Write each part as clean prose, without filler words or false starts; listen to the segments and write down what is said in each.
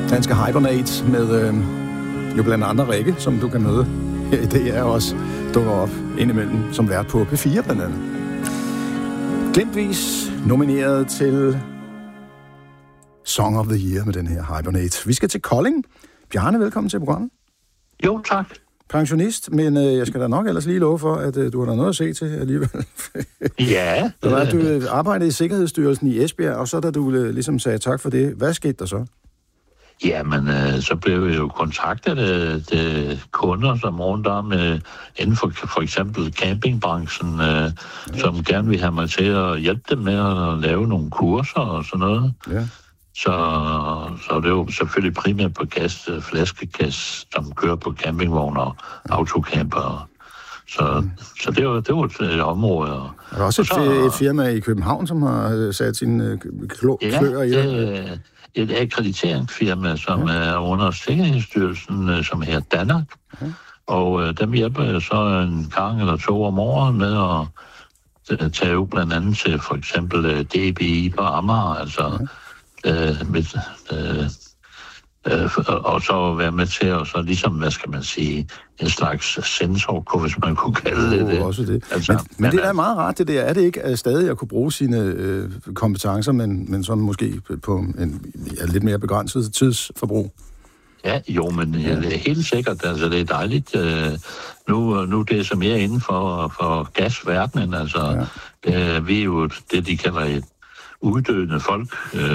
danske Hibernate med jo blandt andre Rikke, som du kan møde her i DR også dukker op indimellem som vært på P4 blandt andet. Glimtvis nomineret til Song of the Year med den her Hibernate. Vi skal til Kolding. Bjarne, velkommen til programmet. Jo, tak. Pensionist, men jeg skal da nok ellers lige love for, at du har da noget at se til alligevel. Ja. Du arbejdede i Sikkerhedsstyrelsen i Esbjerg, og så da du ligesom sagde tak for det, hvad skete der så? Jamen, så blev vi jo kontaktet af kunder, som rundt om inden for eksempel campingbranchen, som gerne vil have mig til at hjælpe dem med at lave nogle kurser og sådan noget. Ja. Så det er jo selvfølgelig primært på flaskegas, som kører på campingvogne og autocamper. Så det var et område. Er der også et firma i København, som har sat sine kløer i det? Et akkrediteringsfirma, som er under Sikkerhedsstyrelsen, som hedder Danmark. Og dem hjælper jeg så en gang eller to om året med at tage ud blandt andet til for eksempel DBI på Amager, altså og så være med til at så ligesom, hvad skal man sige, en slags sensor, hvis man kunne kalde det. Også det. Altså, men det er meget rart, det der. Er det ikke stadig at kunne bruge sine kompetencer, men så måske på en lidt mere begrænset tidsforbrug? Ja, jo, men det er helt sikkert. Altså, det er dejligt. Nu det er så mere inden for gasverdenen. Altså, vi er jo det, de kalder et uddøende folk.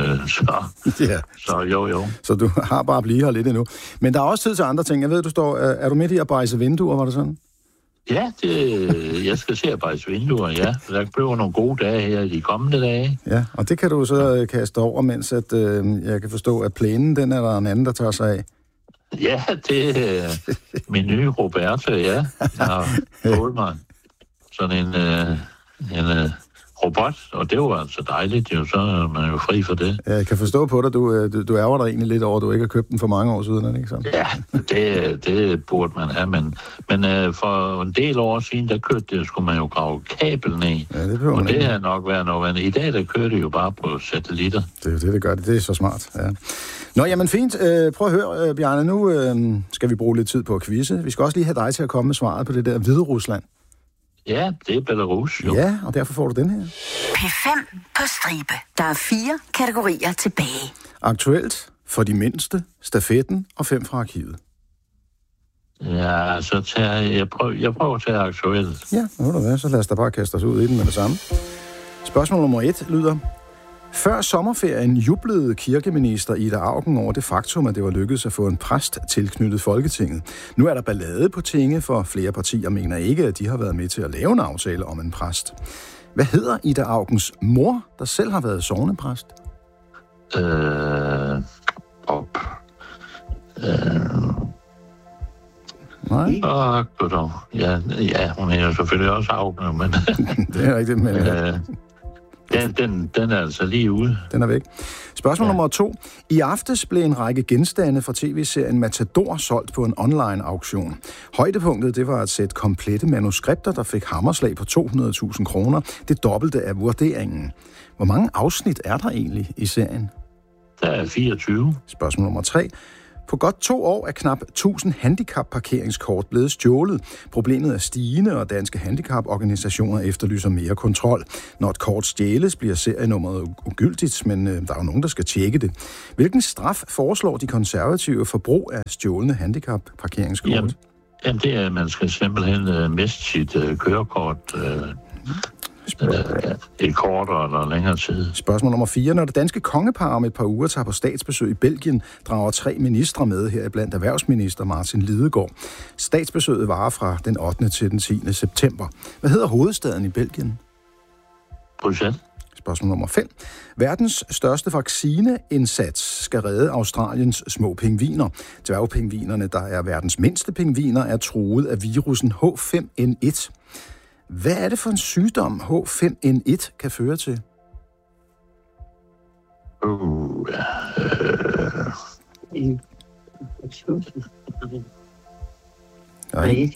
Så jo. Så du har bare at blive her lidt endnu. Men der er også tid til andre ting. Jeg ved, er du midt i at bejse vinduer, var det sådan? Ja, jeg skal se at bejse vinduer, ja. Der bliver nogle gode dage her i de kommende dage. Ja, og det kan du så kaste over, mens at, jeg kan forstå, at plænen, den er der en anden, der tager sig af. Ja, det er min nye Roberta, ja. Jeg har fået mig sådan en robot, og det var altså dejligt, jo, så er man jo fri for det. Ja, jeg kan forstå på dig, du ærger dig egentlig lidt over, at du ikke har købt den for mange år siden, ikke sådan? Ja, det burde man have, men for en del år siden, der skulle man jo grave kabel ned. Ja, det og det har nok været noget. I dag, der kører det jo bare på satellitter. Det er jo det gør det. Det er så smart, ja. Nå, jamen fint. Prøv at høre, Bjarne, nu skal vi bruge lidt tid på at quizze. Vi skal også lige have dig til at komme med svaret på det der Hviderusland. Ja, det er Belarus, jo. Ja, og derfor får du den her. P5 på stribe. Der er 4 kategorier tilbage. Aktuelt, for de mindste, stafetten og 5 fra arkivet. Ja, så jeg prøver at tage aktuelt. Ja, så lad os da bare kaste os ud i den med det samme. Spørgsmål nummer 1 lyder: før sommerferien jublede kirkeminister Ida Auken over det faktum, at det var lykkedes at få en præst tilknyttet Folketinget. Nu er der ballade på tinge, for flere partier mener ikke, at de har været med til at lave en aftale om en præst. Hvad hedder Ida Aukens mor, der selv har været sognepræst? Nej. Goddag. Ja, hun er jo selvfølgelig også Auken, men... det er rigtigt, men... Den er altså lige ude. Den er væk. Spørgsmål nummer 2. I aftes blev en række genstande fra tv-serien Matador solgt på en online-auktion. Højdepunktet, det var et sæt komplette manuskripter, der fik hammerslag på 200.000 kroner. Det dobbelte af vurderingen. Hvor mange afsnit er der egentlig i serien? Der er 24. Spørgsmål nummer 3. På godt 2 år er knap 1000 handicapparkeringskort blevet stjålet. Problemet er stigende, og danske handicaporganisationer efterlyser mere kontrol. Når et kort stjæles, bliver serienummeret ugyldigt, men der er jo nogen, der skal tjekke det. Hvilken straf foreslår de konservative for brug af stjålne handicapparkeringskort? Jamen det er, at man skal simpelthen miste sit kørekort et kort eller længere tid. Spørgsmål nummer 4. Når det danske kongepar om et par uger tager på statsbesøg i Belgien, drager 3 ministre med, heriblandt erhvervsminister Martin Lidegaard. Statsbesøget varer fra den 8. til den 10. september. Hvad hedder hovedstaden i Belgien? Bruxelles. Spørgsmål nummer 5. Verdens største vaccineindsats skal redde Australiens små pingviner. Dværgpingvinerne, der er verdens mindste pingviner, er truet af virussen H5N1. Hvad er det for en sygdom, H5N1 kan føre til? Nej,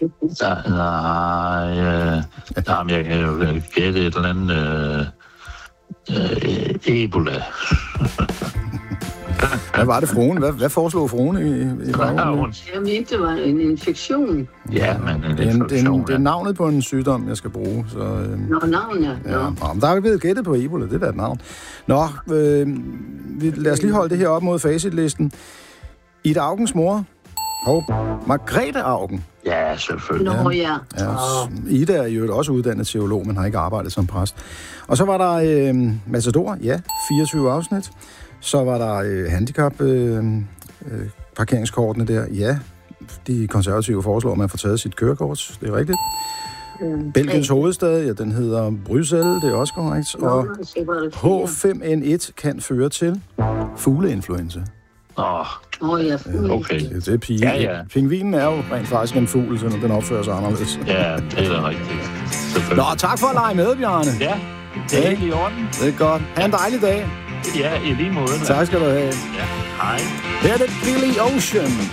jeg kan jo gætte et eller andet Ebola. Hvad var det, fruen? Hvad foreslog fruen i baggrunden? Jeg mente, det var en infektion. Ja, men en infektion. Det er navnet på en sygdom, jeg skal bruge. Så, Navn, ja. Nå, men der er jo blevet gættet på Ebola, det er da et navn. Nå, lad os lige holde det her op mod facitlisten. Ida Augens mor. Margrethe Augen. Ja, selvfølgelig. Nå, ja. Ida er jo også uddannet teolog, men har ikke arbejdet som præst. Og så var der Matador, 24 afsnit. Så var der handicap parkeringskortene der, de konservative foreslår, at man får taget sit kørekort, det er rigtigt. Belgiens hovedstad, den hedder Bruxelles, det er også korrekt. Og H5N1 kan føre til fugleinfluenza. Ja, okay. Det er pige. Ja. Pingvinen er jo rent faktisk en fugl, så den opfører sig anderledes. Ja, det er rigtigt. Nå, tak for at lege med, Bjarne. Ja, det er helt i orden. Det er godt. Ha' en dejlig dag. Ja, i lige måde. Tak skal du have. Ja, hej. Her er det Billy Ocean.